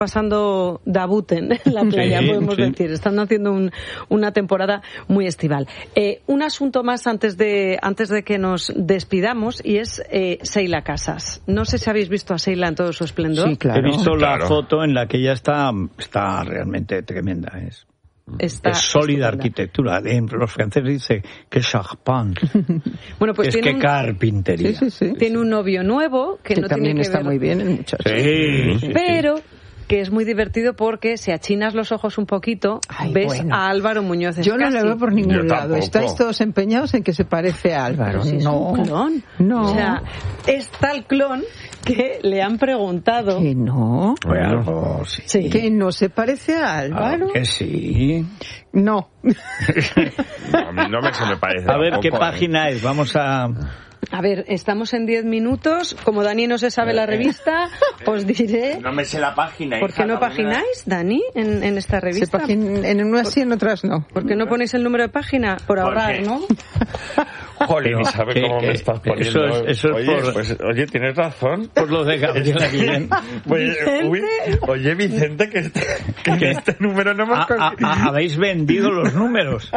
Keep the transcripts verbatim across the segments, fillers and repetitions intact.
pasando dabuten en la playa, sí, podemos sí. decir. Están haciendo un, una temporada muy estival. Eh, un asunto más antes de antes de que nos despidamos, y es eh, Sheila Casas. No sé si habéis visto a Sheila en todo su esplendor. Sí, claro. He visto claro. la foto en la que ella está, está realmente tremenda. Es, está es sólida estupenda. Arquitectura. En los franceses dice que charpente. Bueno, pues es tiene que un, carpintería. Sí, sí, sí. Tiene un novio nuevo que, que no también tiene que está ver. muy bien el muchacho. Sí, sí, Pero sí. que es muy divertido porque si achinas los ojos un poquito, Ay, ves bueno. a Álvaro Muñoz Escasi. Yo no le veo por ningún Yo lado. tampoco. Estáis todos empeñados en que se parece a Álvaro. Si es no, un clon. no. O sea, es tal clon que le han preguntado. Que no. Bueno, algo, sí. Sí. Que no se parece a Álvaro. Ah, que sí. No. No, a mí no me, se me parece. A ver, tampoco, ¿qué ¿eh? página es? Vamos a... A ver, estamos en diez minutos. Como Dani no se sabe la revista, os diré. No me sé la página. ¿Por qué no pagináis, Dani, en, en esta Se revista? pagin- en unas sí, en otras no. ¿Por qué no ponéis el número de página? Por ahorrar, qué? ¿no? Jolín, Pero, ¿sabes ¿qué- cómo qué? me estás poniendo? Eso es- eso es oye, por- pues, oye, tienes razón. Por lo de Gabriela Guillén. Oye, Vicente. uy, oye, Vicente, que este, que ¿Qué? este número no hemos A- a- conseguido. a- habéis vendido los números.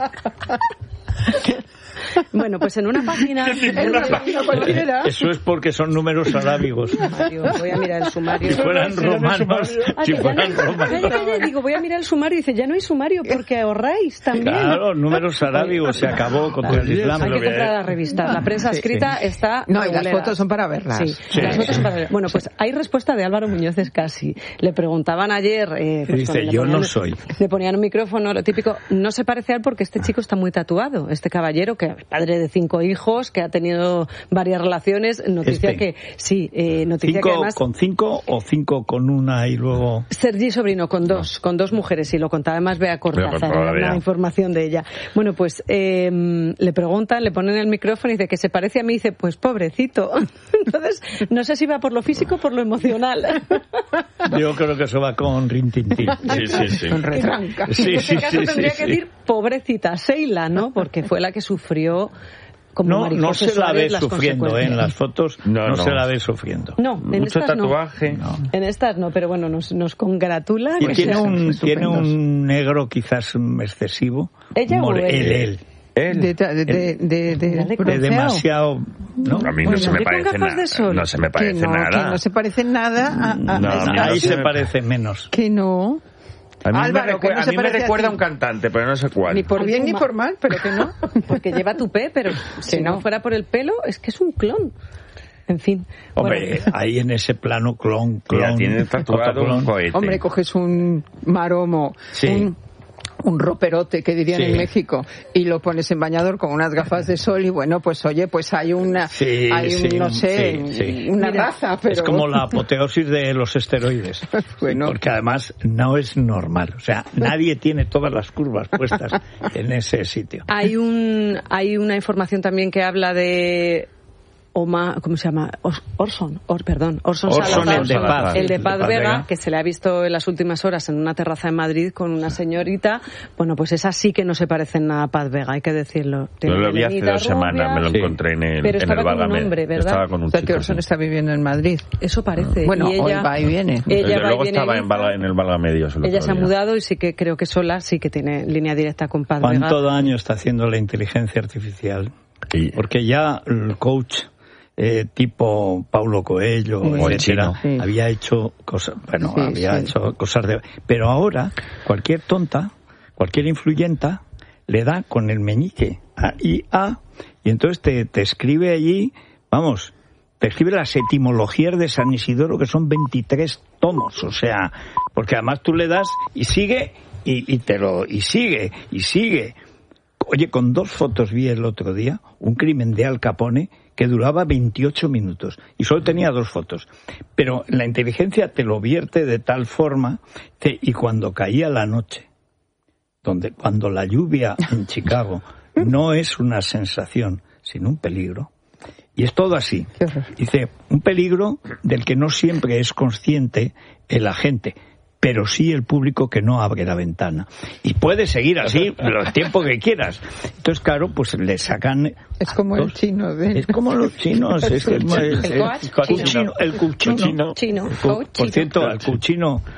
Bueno, pues en una página. En una página cualquiera. Eso es porque son números arábigos. Sumario, voy a mirar el sumario. Si fueran romanos, Ah, si que ya no fueran hay- calla, romanos. calla, digo, voy a mirar el sumario. Y dice, ya no hay sumario porque ahorráis también. Claro, números arábigos, se acabó contra el Islam. Hay lo que voy a- comprar la revista. La prensa escrita está. No, y las regulera. fotos son para verlas. Sí, Sí. las fotos son para ver. Bueno, pues hay respuesta de Álvaro Muñoz Escasi. Le preguntaban ayer. Eh, pues, Dice, cuando le yo ponían- no soy. Le ponían un micrófono, lo típico. No se parece a él porque este chico está muy tatuado. Este caballero, que es padre de cinco hijos, que ha tenido varias relaciones. Noticia Este. que. Sí, eh, noticia que ¿Cinco además. con cinco o cinco con una y luego...? Sergi Sobrino, con dos, con dos mujeres, y lo contaba además Bea Cortázar, Bea Cortázar, era una ya. información de ella. Bueno, pues eh, le preguntan, le ponen el micrófono y dice que se parece a mí, y dice, pues pobrecito. Entonces, no sé si va por lo físico o por lo emocional. Yo creo que eso va con rintintín. Sí, sí, sí. Con retranca. Sí, en este sí, caso sí, tendría sí, que sí. decir pobrecita Sheila, ¿no? Porque fue la que sufrió como No, María no José se la ve Suárez las sufriendo, ¿eh? En consecuencias. las fotos no, No, no. se la ve sufriendo. No, en Mucho estas tatuaje. No. no. En estas no, pero bueno, nos, nos congratula. Y que tiene sea- un, tiene estupendos. un negro quizás excesivo. ¿Ella o More- él? él, él. Él. De, de, de, de, de, De De bronceado. demasiado... ¿no? A mí no Bueno, se me ¿y con parece gafas de nada. sol? No se me Que parece no, que nada. no se parece nada a, a, No, a a mí esta- no Ahí se se me- parece menos. que no. A mí Álvaro, me, que recue- no a se mí me parece a recuerda a ti. un cantante, pero no sé cuál. Ni por Por bien ni fuma- por mal, pero que no. Porque lleva tupé, pero si no. no. fuera por el pelo, es que es un clon. En fin. Hombre, Bueno, ahí en ese plano clon, clon... Mira, tiene tatuado otro clon. un cohete. Hombre, coges un maromo, Sí. un, un roperote, que dirían Sí. en México, y lo pones en bañador con unas gafas de sol y bueno, pues oye, pues hay una, Sí, hay un, sí, no sé, sí, sí. una Mira, raza, pero... Es como la apoteosis de los esteroides. Bueno. Porque además no es normal. O sea, nadie tiene todas las curvas puestas en ese sitio. hay un hay una información también que habla de Oma, ¿cómo se llama? Os- Orson, Or, perdón, Orson, Orson, Salazar, el de Paz. el de El de Paz Paz Vega, Vega. que se le ha visto en las últimas horas en una terraza en Madrid con una señorita. Bueno, pues esa sí que no se parece nada a Paz Vega, hay que decirlo. Yo Tiene lo vi hace melenita dos rubia. semanas, me lo Sí. encontré en el, Pero en estaba el con un Bálame. hombre, ¿verdad? Estaba con un O sea, que chico. Orson sí. está viviendo en Madrid. Eso parece. Bueno, y hoy ella, va y viene. Ella Desde va y luego viene estaba en en, Insta. Bala- en el Bálame Dios el Ella otro se ha día. mudado y sí que creo que sola sí que tiene línea directa con Paz Vega. ¿Cuánto daño está haciendo la inteligencia artificial? Y- Porque ya el coach eh, tipo Paulo Coelho, Sí. O el etcétera, chino. Sí. había hecho cosas, bueno, Sí, había sí. hecho cosas de... Pero ahora, cualquier tonta, cualquier influyenta, le da con el meñique a I A, y entonces te, te escribe allí, vamos, te escribe las etimologías de San Isidoro, que son veintitrés tomos, o sea, porque además tú le das y sigue, y, y te lo, y sigue, y sigue. Oye, con dos fotos vi el otro día un crimen de Al Capone que duraba veintiocho minutos y solo tenía dos fotos. Pero la inteligencia te lo vierte de tal forma que, y cuando caía la noche, donde cuando la lluvia en Chicago no es una sensación, sino un peligro, y es todo así. Qué horror. Dice, un peligro del que no siempre es consciente el agente. pero sí el público que no abre la ventana. Y puede seguir así los tiempos que quieras. Entonces, claro, pues le sacan... Es como el chino. De... Es como los chinos. Es que, el es, coach el cuchino. El cuchino. Chino. Por cierto, al cuchino...